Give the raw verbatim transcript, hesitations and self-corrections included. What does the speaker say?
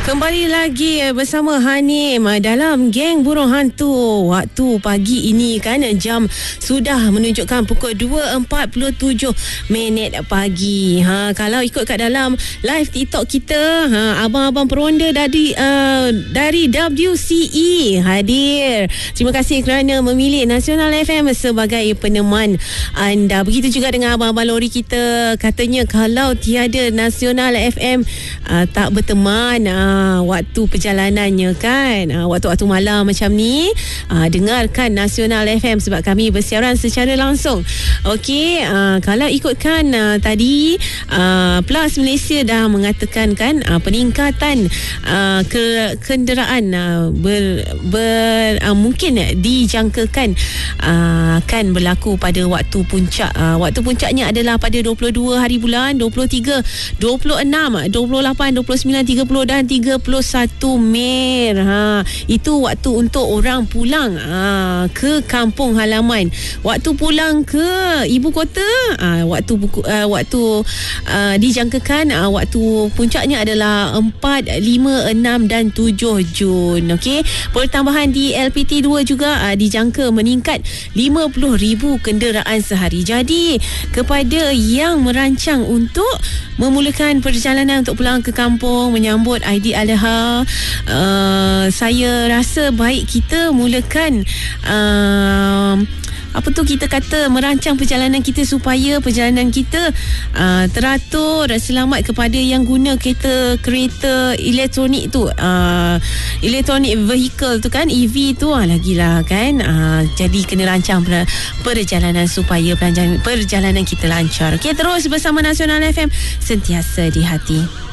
Kembali lagi bersama Hanim dalam Geng Burung Hantu. Waktu pagi ini kan jam sudah menunjukkan pukul dua empat puluh tujuh minit pagi. Ha, kalau ikut kat dalam live TikTok kita, ha, abang-abang peronda dari uh, dari W C E hadir. Terima kasih kerana memilih Nasional F M sebagai peneman anda. Begitu juga dengan abang-abang lori kita. Katanya kalau tiada Nasional F M uh, tak berteman uh, waktu perjalanannya kan, uh, waktu-waktu malam macam ni, uh, dengarkan Nasional F M sebab kami bersiaran secara langsung. Okey, uh, kalau ikutkan uh, tadi uh, Plus Malaysia dah mengatakan kan uh, peningkatan uh, ke kenderaan uh, ber, ber uh, mungkin dijangkakan uh, akan berlaku pada waktu puncak. Uh, waktu puncaknya adalah pada dua puluh dua hari bulan, dua puluh tiga, dua puluh enam, dua puluh lapan, dua puluh sembilan, tiga puluh dan tiga puluh satu Mei. Ha, itu waktu untuk orang pulang ha, ke kampung halaman. Waktu pulang ke ibu kota, ha, waktu buku, uh, waktu uh, dijangkakan uh, waktu puncaknya adalah empat, lima, enam dan tujuh Jun. Okey, pertambahan di L P T dua juga uh, dijangka meningkat lima puluh ribu kenderaan sehari. Jadi kepada yang merancang untuk memulakan perjalanan untuk pulang ke kampung menyambut Aidiladha, uh, saya rasa baik kita mulakan uh, apa tu kita kata merancang perjalanan kita supaya perjalanan kita uh, teratur, selamat. Kepada yang guna kereta kereta elektronik tu, uh, electronic vehicle tu kan, E V tu uh, lagilah kan, uh, jadi kena rancang per- perjalanan supaya perjalanan, perjalanan kita lancar. Okey, terus bersama Nasional F M, sentiasa di hati.